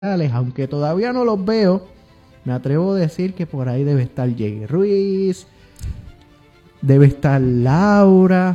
Aunque todavía no los veo, me atrevo a decir que por ahí debe estar Jay Ruiz, debe estar Laura,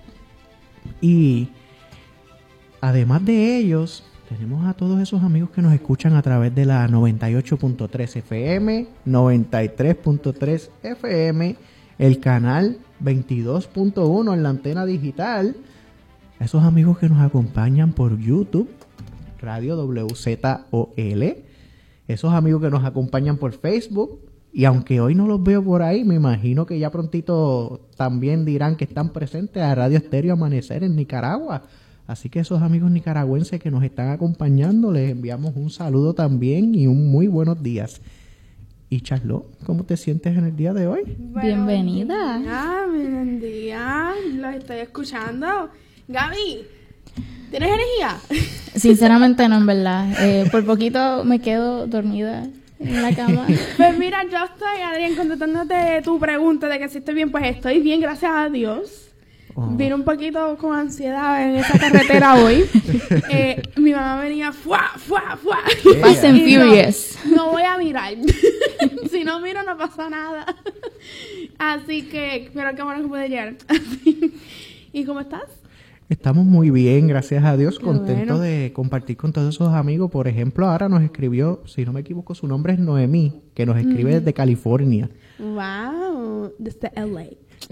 y además de ellos, tenemos a todos esos amigos que nos escuchan a través de la 98.3 FM, 93.3 FM, el canal 22.1 en la antena digital, a esos amigos que nos acompañan por YouTube, Radio WZOL, esos amigos que nos acompañan por Facebook, y aunque hoy no los veo por ahí, me imagino que ya prontito también dirán que están presentes a Radio Estéreo Amanecer en Nicaragua. Así que esos amigos nicaragüenses que nos están acompañando, les enviamos un saludo también y un muy buenos días. Y Charlotte, ¿cómo te sientes en el día de hoy? Bienvenida. Buen día, los estoy escuchando. Gaby, ¿tienes energía? Sinceramente no, en verdad. Por poquito me quedo dormida en la cama. Pues mira, yo estoy, Adrián, contestándote tu pregunta de que si estoy bien. Pues estoy bien, gracias a Dios. Vine un poquito con ansiedad en esa carretera hoy. Mi mamá venía ¡fua! Fast and Furious. No voy a mirar. Si no miro no pasa nada. Así que, pero qué bueno que pude llegar. ¿Y cómo estás? Estamos muy bien, gracias a Dios, Qué contentos de compartir con todos esos amigos. Por ejemplo, ahora nos escribió, si no me equivoco, su nombre es Noemí, que nos escribe desde California. Wow, desde LA.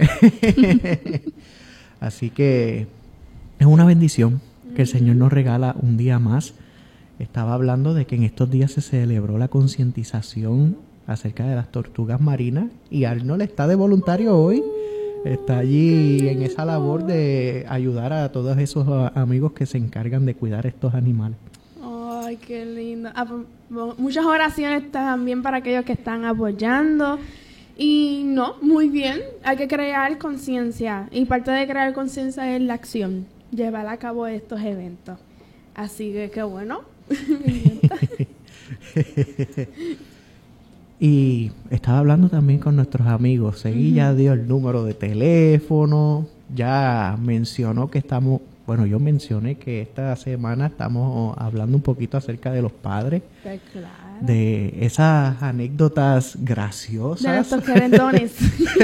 Así que es una bendición que el Señor nos regala un día más. Estaba hablando de que en estos días se celebró la concientización acerca de las tortugas marinas y Arnold está de voluntario hoy. Está allí en esa labor de ayudar a todos esos amigos que se encargan de cuidar estos animales. Ay, qué lindo. Muchas oraciones también para aquellos que están apoyando. Y no, muy bien. Hay que crear conciencia. Y parte de crear conciencia es la acción. Llevar a cabo estos eventos. Así que qué bueno. Y estaba hablando también con nuestros amigos. Seguí ya dio el número de teléfono. Ya mencionó que estamos... Bueno, yo mencioné que esta semana estamos hablando un poquito acerca de los padres. Pues claro. De esas anécdotas graciosas. De nuestros querentones.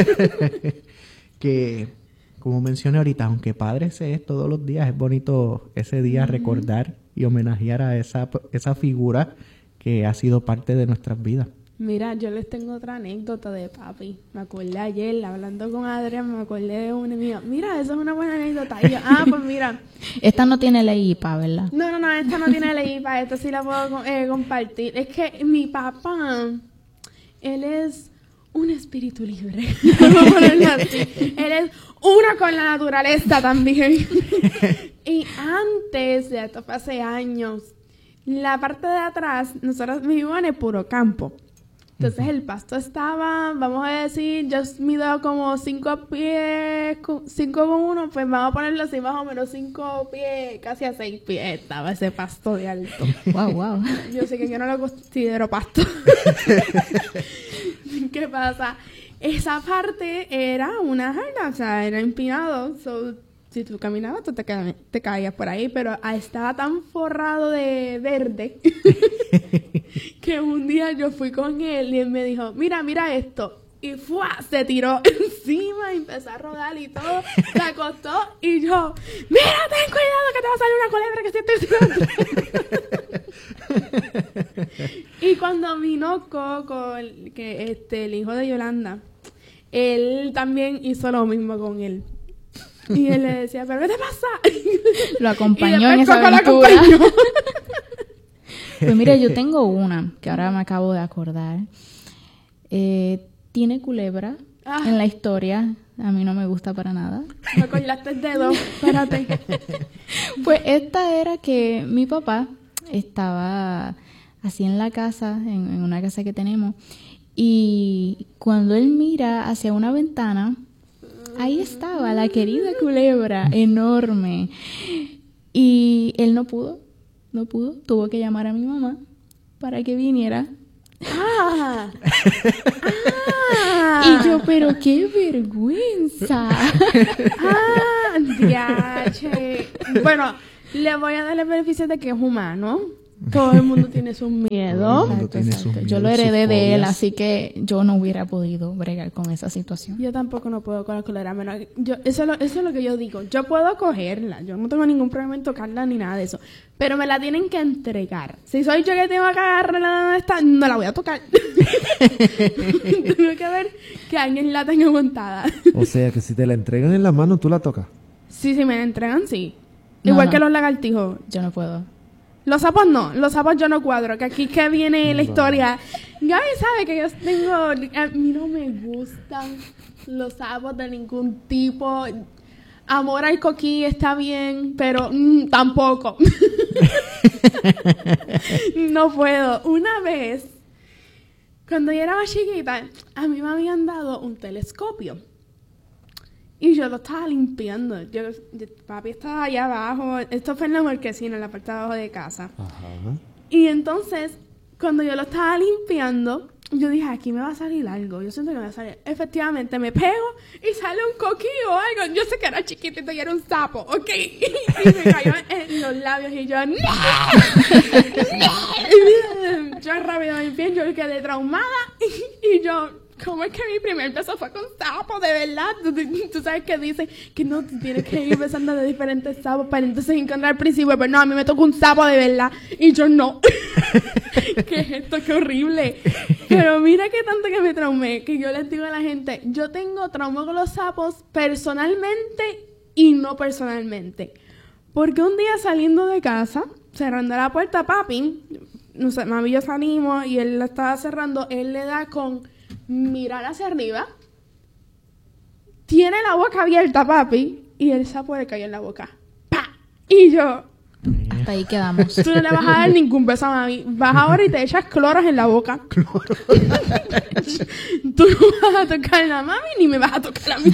Que, como mencioné ahorita, aunque padres es todos los días, es bonito ese día recordar y homenajear a esa figura que ha sido parte de nuestras vidas. Mira, yo les tengo otra anécdota de papi. Me acordé ayer, hablando con Adrián, me acordé de una mía. Mira, esa es una buena anécdota. Y yo, pues mira. Esta no tiene la IPA, ¿verdad? No, esta no tiene la IPA. Esta sí la puedo compartir. Es que mi papá, él es un espíritu libre. Vamos a ponerlo así. Él es uno con la naturaleza también. Y antes, de esto fue hace años, la parte de atrás, nosotros vivimos en el puro campo. Entonces el pasto estaba, vamos a decir, yo mido como 5 pies, 5,1, pues vamos a ponerlo así, más o menos 5 pies, casi a 6 pies estaba ese pasto de alto. Wow. Yo sé que yo no lo considero pasto. ¿Qué pasa? Esa parte era una jarda, o sea, era empinado, si tú caminabas, tú te caías por ahí, pero estaba tan forrado de verde que un día yo fui con él y él me dijo, mira esto. Y se tiró encima y empezó a rodar y todo, se acostó y yo, mira, ten cuidado que te va a salir una culebra que se te... Y cuando vino Coco, que el hijo de Yolanda, él también hizo lo mismo con él. Y él le decía, ¿pero qué te pasa? Lo acompañó en esa aventura. Pues mira, yo tengo una que ahora me acabo de acordar. Tiene culebra en la historia. A mí no me gusta para nada. Me cortaste el dedo. Espérate. Pues esta era que mi papá estaba así en la casa, en una casa que tenemos. Y cuando él mira hacia una ventana... Ahí estaba la querida culebra, enorme. Y él no pudo. Tuvo que llamar a mi mamá para que viniera. Y yo, pero qué vergüenza. Diache. Bueno, le voy a dar el beneficio de que es humano. Todo el mundo tiene sus miedos. mundo tiene sus Yo miedos, lo heredé sus de él, fobias. así que yo no hubiera podido bregar con esa situación. Yo tampoco no puedo con la cólera. Eso es lo que yo digo. Yo puedo cogerla. Yo no tengo ningún problema en tocarla ni nada de eso. Pero me la tienen que entregar. Si soy yo que tengo que agarrarla donde está, no la voy a tocar. Tengo que ver que alguien la tenga montada. O sea, que si te la entregan en la mano, tú la tocas. Sí, si me la entregan, sí. No, Igual no. que los lagartijos. Yo no puedo. Los sapos no, los sapos yo no cuadro, que aquí que viene la historia. Gaby sabe que yo tengo, a mí no me gustan los sapos de ningún tipo. Amor al coquí está bien, pero tampoco. No puedo. Una vez, cuando yo era más chiquita, a mí me habían dado un telescopio. Y yo lo estaba limpiando. Papi estaba allá abajo. Esto fue en la marquesina, en la parte de abajo de casa. Ajá. Y entonces, cuando yo lo estaba limpiando, yo dije, aquí me va a salir algo. Yo siento que me va a salir. Efectivamente, me pego y sale un coquí o algo. Yo sé que era chiquitito y era un sapo, ¿ok? Y me cayó en los labios y yo, ¡no! Yo rápido me limpié, yo quedé traumada. Y yo... ¿Cómo es que mi primer beso fue con sapo, de verdad? Tú sabes que dicen que no, tú tienes que ir besando de diferentes sapos para entonces encontrar el principio. Pero no, a mí me tocó un sapo de verdad. Y yo no. ¿Qué es esto? ¡Qué horrible! Pero mira qué tanto que me traumé. Que yo les digo a la gente, yo tengo trauma con los sapos personalmente y no personalmente. Porque un día saliendo de casa, cerrando la puerta, papi, no sé, mami y yo salimos y él la estaba cerrando, él le da con... mirar hacia arriba, tiene la boca abierta, papi, y el sapo le cayó en la boca. ¡Pah! Y yo, Hasta ahí quedamos. tú no le vas a dar ningún beso a mami. Vas ahora y te echas cloros en la boca. Tú no vas a tocar a la mami ni me vas a tocar a mí.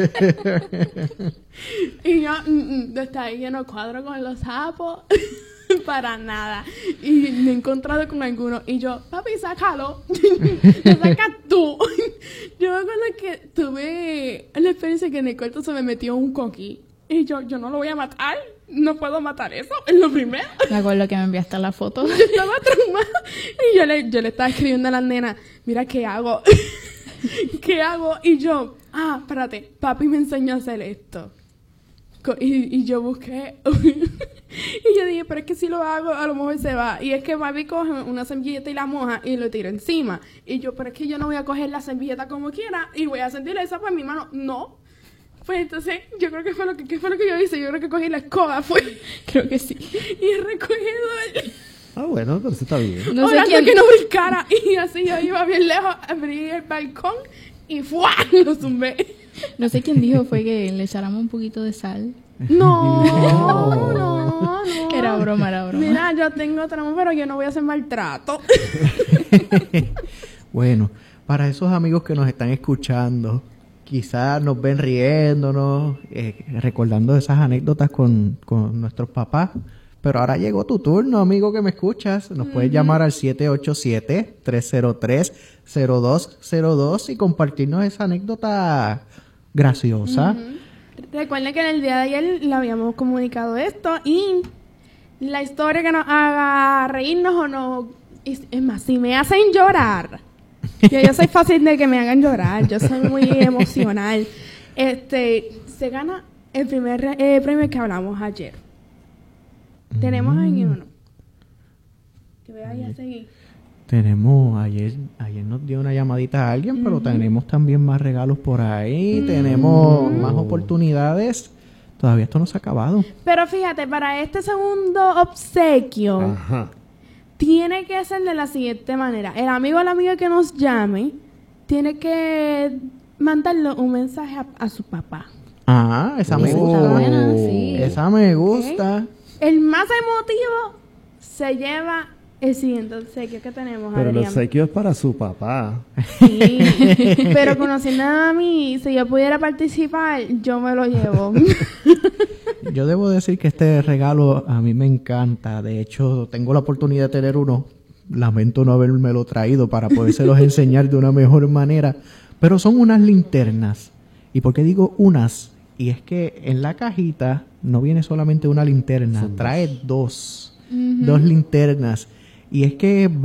Y yo, desde ahí yo no cuadro con los sapos. Para nada. Y me he encontrado con algunos. Y yo, papi, sácalo. Lo sacas tú. Yo me acuerdo que tuve la experiencia que en el cuarto se me metió un coquí. Y yo no lo voy a matar. No puedo matar eso. Es lo primero. Me acuerdo que me enviaste la foto. Yo estaba traumada. Y yo le estaba escribiendo a la nena, mira, ¿qué hago? ¿Qué hago? Y yo, espérate, papi me enseñó a hacer esto. Y yo busqué y yo dije, pero es que si lo hago a lo mejor se va. Y es que papi coge una servilleta y la moja y lo tira encima. Y yo, pero es que yo no voy a coger la servilleta como quiera y voy a sentir esa pues en mi mano. No. Pues entonces yo creo que fue lo que yo hice. Yo creo que cogí la escoba, creo que sí. Y he recogido Bueno, pero eso está bien. No sé orando quién- que no brincara. Y así yo iba bien lejos, abrí el balcón y ¡fua! Lo zumbé. No sé quién dijo fue que le echáramos un poquito de sal. No. Era broma. Mira, yo tengo trauma, pero yo no voy a hacer maltrato. Bueno, para esos amigos que nos están escuchando, quizás nos ven riéndonos, recordando esas anécdotas con nuestros papás. Pero ahora llegó tu turno, amigo que me escuchas. Nos puedes llamar al 787-303-0202 y compartirnos esa anécdota graciosa. Recuerden que en el día de ayer le habíamos comunicado esto y la historia que nos haga reírnos o no... Es más, si me hacen llorar, que yo soy fácil de que me hagan llorar, yo soy muy emocional, se gana el primer premio que hablamos ayer. Tenemos ahí uno. Que voy a seguir. Tenemos, ayer nos dio una llamadita a alguien, pero tenemos también más regalos por ahí, tenemos más oportunidades. Todavía esto no se ha acabado. Pero fíjate, para este segundo obsequio, Ajá. tiene que ser de la siguiente manera. El amigo o la amiga que nos llame tiene que mandarle un mensaje a su papá. Esa me Esa gusta. está buena, sí. Esa me gusta. El más emotivo se lleva el siguiente obsequio que tenemos, Pero el Adrián. obsequio es para su papá. Sí, pero conociendo a mí, si yo pudiera participar, yo me lo llevo. Yo debo decir que este regalo a mí me encanta. De hecho, tengo la oportunidad de tener uno. Lamento no habérmelo traído para podérselos enseñar de una mejor manera. Pero son unas linternas. ¿Y por qué digo unas? Y es que en la cajita no viene solamente una linterna, Son trae dos. dos linternas. Y es que